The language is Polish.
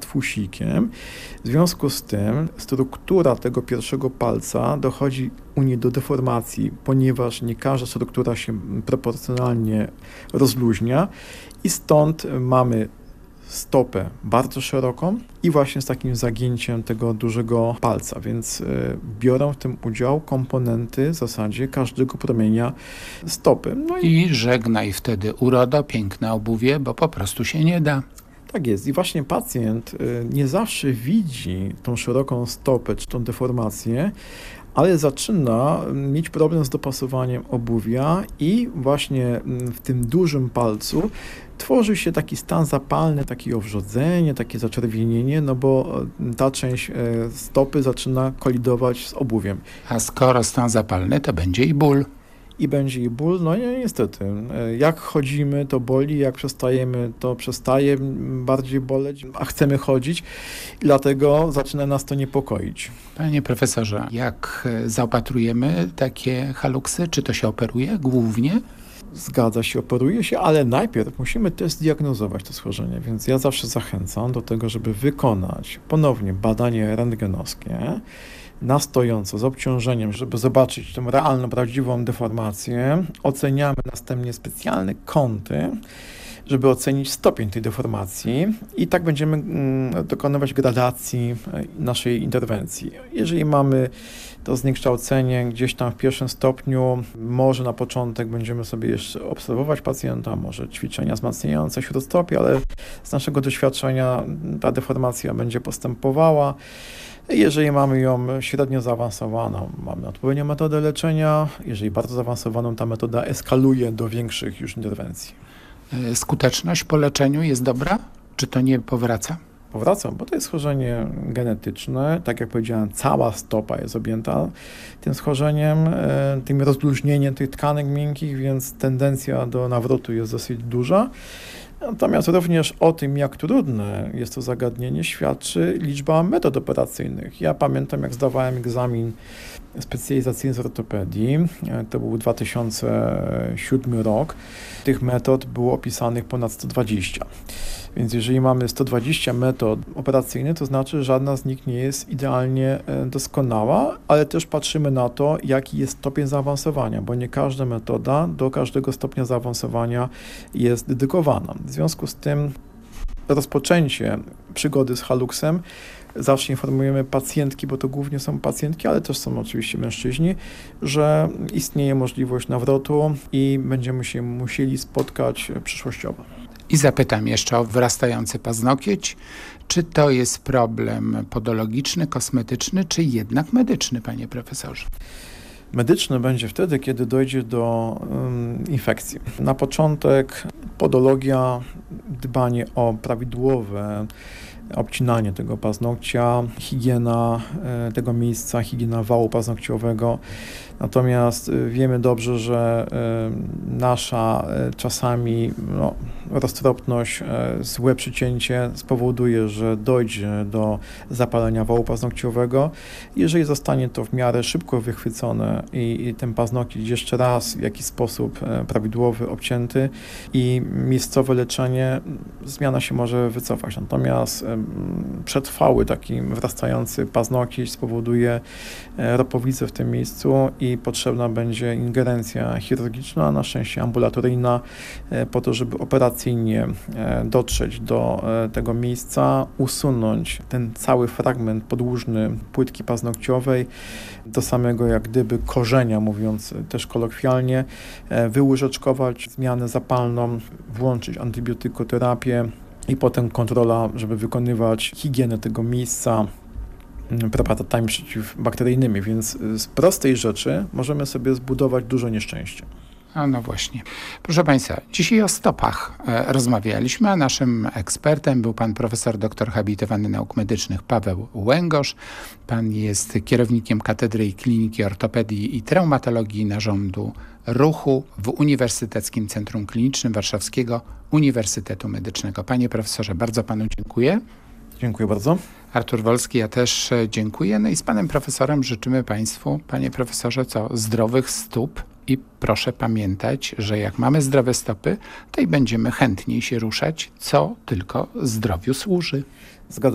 łatwusikiem. W związku z tym struktura tego pierwszego palca dochodzi u niej do deformacji, ponieważ nie każda struktura się proporcjonalnie rozluźnia i stąd mamy stopę bardzo szeroką i właśnie z takim zagięciem tego dużego palca, więc biorą w tym udział komponenty w zasadzie każdego promienia stopy. I żegnaj wtedy urodo, piękne obuwie, bo po prostu się nie da. Tak jest. I właśnie pacjent nie zawsze widzi tą szeroką stopę czy tą deformację, ale zaczyna mieć problem z dopasowaniem obuwia i właśnie w tym dużym palcu tworzy się taki stan zapalny, takie owrzodzenie, takie zaczerwienienie, no bo ta część stopy zaczyna kolidować z obuwiem. A skoro stan zapalny, to będzie i ból. I będzie i ból, no niestety. Jak chodzimy, to boli, jak przestajemy, to przestaje bardziej boleć, a chcemy chodzić i dlatego zaczyna nas to niepokoić. Panie profesorze, jak zaopatrujemy takie haluksy? Czy to się operuje głównie? Zgadza się, operuje się, ale najpierw musimy też zdiagnozować to schorzenie, więc ja zawsze zachęcam do tego, żeby wykonać ponownie badanie rentgenowskie na stojąco, z obciążeniem, żeby zobaczyć tę realną, prawdziwą deformację. Oceniamy następnie specjalne kąty, żeby ocenić stopień tej deformacji i tak będziemy dokonywać gradacji naszej interwencji. Jeżeli mamy to zniekształcenie gdzieś tam w pierwszym stopniu, może na początek będziemy sobie jeszcze obserwować pacjenta, może ćwiczenia wzmacniające śródstopie, ale z naszego doświadczenia ta deformacja będzie postępowała. Jeżeli mamy ją średnio zaawansowaną, mamy odpowiednią metodę leczenia. Jeżeli bardzo zaawansowaną, ta metoda eskaluje do większych już interwencji. Skuteczność po leczeniu jest dobra? Czy to nie powraca? Powraca, bo to jest schorzenie genetyczne. Tak jak powiedziałem, cała stopa jest objęta tym schorzeniem, tym rozluźnieniem tych tkanek miękkich, więc tendencja do nawrotu jest dosyć duża. Natomiast również o tym, jak trudne jest to zagadnienie, świadczy liczba metod operacyjnych. Ja pamiętam, jak zdawałem egzamin specjalizacyjny z ortopedii, to był 2007 rok, tych metod było opisanych ponad 120. Więc jeżeli mamy 120 metod operacyjnych, to znaczy, że żadna z nich nie jest idealnie doskonała, ale też patrzymy na to, jaki jest stopień zaawansowania, bo nie każda metoda do każdego stopnia zaawansowania jest dedykowana. W związku z tym rozpoczęcie przygody z haluksem zawsze informujemy pacjentki, bo to głównie są pacjentki, ale też są oczywiście mężczyźni, że istnieje możliwość nawrotu i będziemy się musieli spotkać przyszłościowo. I zapytam jeszcze o wyrastający paznokieć. Czy to jest problem podologiczny, kosmetyczny, czy jednak medyczny, panie profesorze? Medyczny będzie wtedy, kiedy dojdzie do infekcji. Na początek podologia, dbanie o prawidłowe obcinanie tego paznokcia, higiena tego miejsca, higiena wału paznokciowego. Natomiast wiemy dobrze, że nasza czasami roztropność, złe przycięcie spowoduje, że dojdzie do zapalenia wału paznokciowego. Jeżeli zostanie to w miarę szybko wychwycone i ten paznokieć jeszcze raz w jakiś sposób prawidłowy, obcięty i miejscowe leczenie, zmiana się może wycofać. Natomiast przetrwały taki wrastający paznokieć spowoduje ropowicę w tym miejscu i potrzebna będzie ingerencja chirurgiczna, na szczęście ambulatoryjna, po to, żeby operacyjnie dotrzeć do tego miejsca, usunąć ten cały fragment podłużny płytki paznokciowej do samego jak gdyby korzenia, mówiąc też kolokwialnie, wyłyżeczkować zmianę zapalną, włączyć antybiotykoterapię i potem kontrola, żeby wykonywać higienę tego miejsca preparatami przeciwbakteryjnymi, więc z prostej rzeczy możemy sobie zbudować dużo nieszczęścia. A no właśnie. Proszę Państwa, dzisiaj o stopach rozmawialiśmy, a naszym ekspertem był pan profesor doktor habilitowany nauk medycznych Paweł Łęgosz. Pan jest kierownikiem Katedry i Kliniki Ortopedii i Traumatologii Narządu Ruchu w Uniwersyteckim Centrum Klinicznym Warszawskiego Uniwersytetu Medycznego. Panie profesorze, bardzo panu dziękuję. Dziękuję bardzo. Artur Wolski, ja też dziękuję. No i z panem profesorem życzymy państwu, panie profesorze, zdrowych stóp. I proszę pamiętać, że jak mamy zdrowe stopy, to i będziemy chętniej się ruszać, co tylko zdrowiu służy. Zgadzam